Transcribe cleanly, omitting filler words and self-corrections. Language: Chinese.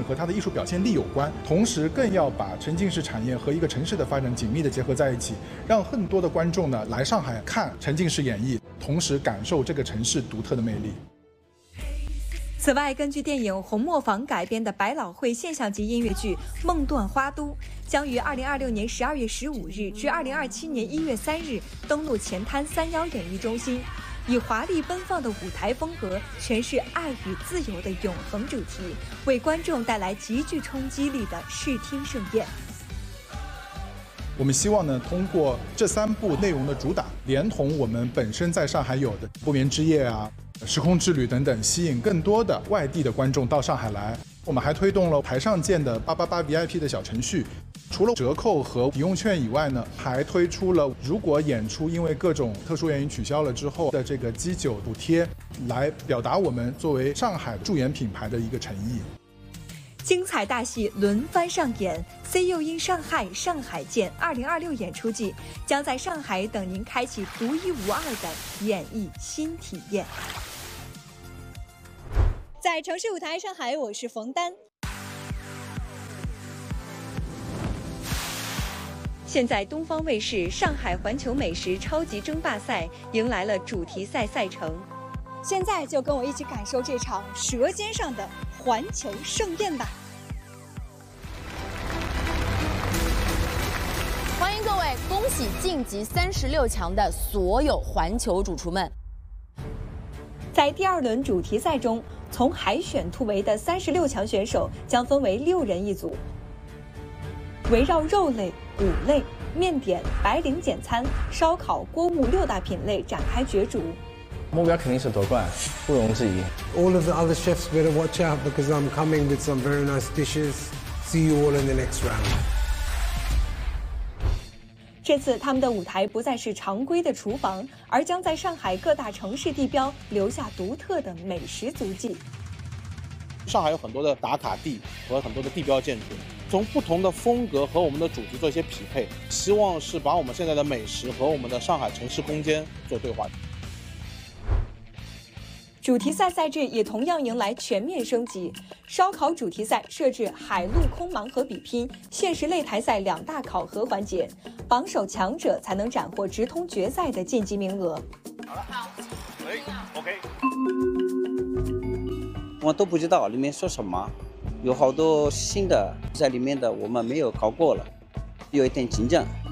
和它的艺术表现力有关，同时更要把沉浸式产业和一个城市的发展紧密的结合在一起，让更多的观众呢来上海看沉浸式演绎，同时感受这个城市独特的魅力。 此外，根据电影《红磨坊》改编的百老汇现象级音乐剧《梦断花都》将于2026年12月15日至2027年1月3日登陆前滩3·1演艺中心，以华丽奔放的舞台风格诠释爱与自由的永恒主题，为观众带来极具冲击力的视听盛宴。 我们希望呢，通过这3部内容的主打，连同我们本身在上海有的不眠之夜啊、时空之旅等等，吸引更多的外地的观众到上海来。我们还推动了台上见的888 VIP 的小程序，除了折扣和抵用券以外呢，还推出了如果演出因为各种特殊原因取消了之后的这个基酒补贴，来表达我们作为上海驻演品牌的一个诚意。 精彩大戏轮番上演 ，See You in 上海，上海见2026演出季将在上海等您开启独一无二的演艺新体验。在城市舞台上海，我是冯丹。现在东方卫视上海环球美食超级争霸赛迎来了主题赛赛程，现在就跟我一起感受这场舌尖上的环球盛宴吧！ 欢迎各位，恭喜晋级36强的所有环球主厨们！ 在第2轮主题赛中，从海选突围的36强选手将分为6人一组，围绕肉类、骨类、面点、白领简餐、烧烤、锅物6大品类展开角逐。 目标肯定是夺冠，毋庸置疑。 All of the other chefs better watch out because I'm coming with some very nice dishes. See you all in the next round. 这次他们的舞台不再是常规的厨房，而将在上海各大城市地标留下独特的美食足迹。 上海有很多的打卡地和很多的地标建筑，从不同的风格和我们的主题做一些匹配，希望是把我们现在的美食和我们的上海城市空间做对话。 主题赛赛制也同样迎来全面升级，烧烤主题赛设置海陆空盲盒比拼、限时擂台赛2大考核环节，榜首强者才能斩获直通决赛的晋级名额。 好了，OK。 我都不知道里面说什么，有好多新的在里面的我们没有考过了，有一点紧张。